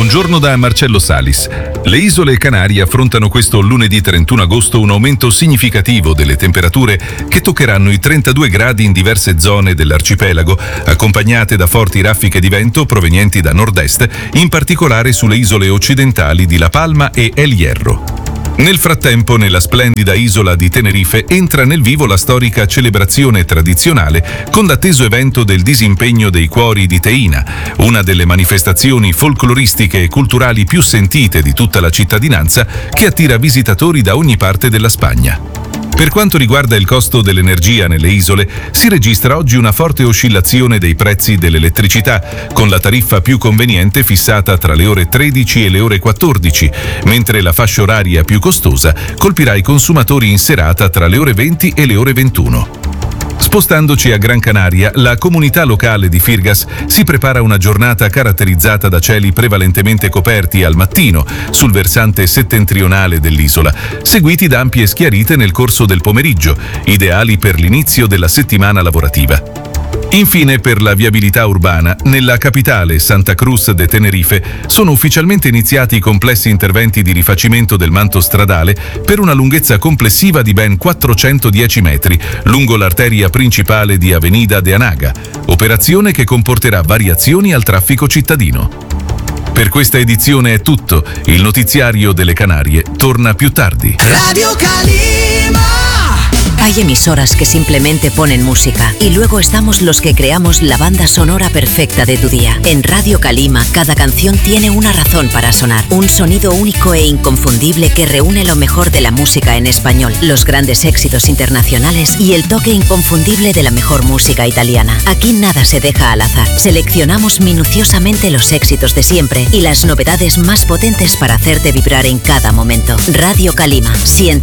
Buongiorno da Marcello Salis. Le isole Canarie affrontano questo lunedì 31 agosto un aumento significativo delle temperature che toccheranno i 32 gradi in diverse zone dell'arcipelago, accompagnate da forti raffiche di vento provenienti da nord-est, in particolare sulle isole occidentali di La Palma e El Hierro. Nel frattempo, nella splendida isola di Tenerife entra nel vivo la storica celebrazione tradizionale con l'atteso evento del disimpegno dei cuori di Teina, una delle manifestazioni folcloristiche e culturali più sentite di tutta la cittadinanza, che attira visitatori da ogni parte della Spagna. Per quanto riguarda il costo dell'energia nelle isole, si registra oggi una forte oscillazione dei prezzi dell'elettricità, con la tariffa più conveniente fissata tra le ore 13 e le ore 14, mentre la fascia oraria più costosa colpirà i consumatori in serata tra le ore 20 e le ore 21. Spostandoci a Gran Canaria, la comunità locale di Firgas si prepara una giornata caratterizzata da cieli prevalentemente coperti al mattino sul versante settentrionale dell'isola, seguiti da ampie schiarite nel corso del pomeriggio, ideali per l'inizio della settimana lavorativa. Infine, per la viabilità urbana, nella capitale Santa Cruz de Tenerife sono ufficialmente iniziati i complessi interventi di rifacimento del manto stradale per una lunghezza complessiva di ben 410 metri lungo l'arteria principale di Avenida de Anaga, operazione che comporterà variazioni al traffico cittadino. Per questa edizione è tutto. Il notiziario delle Canarie torna più tardi. Radio Calima. Hay emisoras que simplemente ponen música y luego estamos los que creamos la banda sonora perfecta de tu día. En Radio Calima, cada canción tiene una razón para sonar. Un sonido único e inconfundible que reúne lo mejor de la música en español, los grandes éxitos internacionales y el toque inconfundible de la mejor música italiana. Aquí nada se deja al azar. Seleccionamos minuciosamente los éxitos de siempre y las novedades más potentes para hacerte vibrar en cada momento. Radio Calima. Siente